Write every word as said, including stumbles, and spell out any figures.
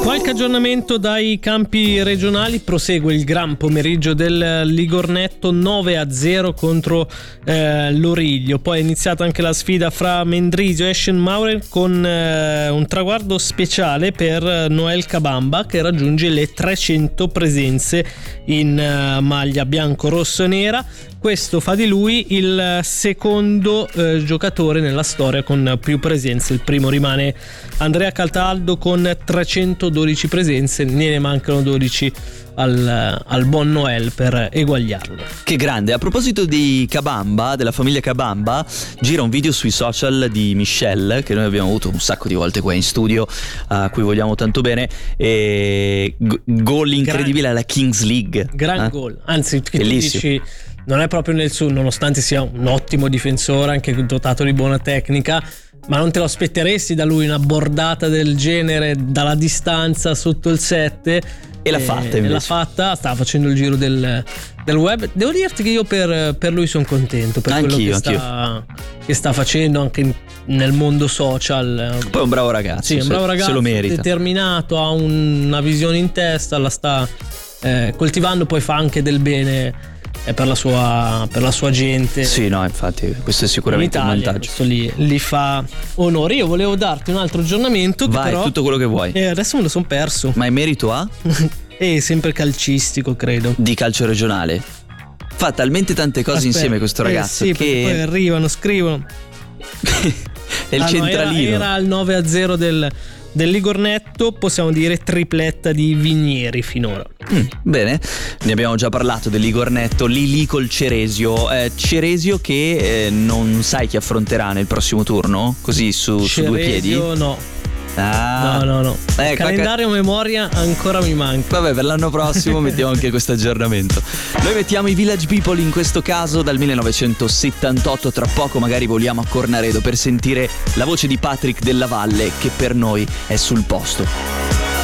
Qualche aggiornamento dai campi regionali. Prosegue il gran pomeriggio del Ligornetto, nove a zero contro eh, Loriglio. Poi è iniziata anche la sfida fra Mendrisio e Eschenmauer con eh, un traguardo speciale per Noel Cabamba, che raggiunge le trecento presenze in uh, maglia bianco-rosso-nera. Questo fa di lui il secondo eh, giocatore nella storia con più presenze. Il primo rimane Andrea Cataldo con trecentododici presenze, ne mancano dodici al, al buon Noel per eguagliarlo. Che grande. A proposito di Cabamba, della famiglia Cabamba, gira un video sui social di Michelle, che noi abbiamo avuto un sacco di volte qua in studio, a cui vogliamo tanto bene, e g- gol incredibile gran, alla Kings League. Gran eh? gol, anzi che tu dici non è proprio nel suo, nonostante sia un ottimo difensore, anche dotato di buona tecnica, ma non te lo aspetteresti da lui una bordata del genere dalla distanza sotto il sette. E l'ha fatta invece. E l'ha fatta, stava facendo il giro del, del web. Devo dirti che io per, per lui sono contento per anch'io, quello che sta, che sta facendo anche in, nel mondo social. Poi è un bravo ragazzo, sì, un bravo ragazzo, se lo merita, determinato, ha un, una visione in testa, la sta eh, coltivando, poi fa anche del bene è per la sua per la sua gente. Sì, no, infatti questo è sicuramente in Italia, un vantaggio. questo li, li fa onore. Io volevo darti un altro aggiornamento che vai, però, tutto quello che vuoi. eh, adesso me lo son perso. Ma è merito a? È sempre calcistico, credo, di calcio regionale. Fa talmente tante cose Aspetta, insieme questo ragazzo, eh sì, che poi arrivano, scrivono è il ah, centralino. No, era, era il nove a zero del del Ligornetto, possiamo dire tripletta di Vinieri finora. Mm, bene, ne abbiamo già parlato del Ligornetto, lì lì col Ceresio. Eh, Ceresio che eh, non sai chi affronterà nel prossimo turno? Così su, su due piedi? No. Ah. No, no, no. Eh, calendario ca- memoria ancora mi manca. Vabbè, per l'anno prossimo mettiamo anche questo aggiornamento. Noi mettiamo i Village People in questo caso dal millenovecentosettantotto. Tra poco magari voliamo a Cornaredo per sentire la voce di Patrick Della Valle, che per noi è sul posto.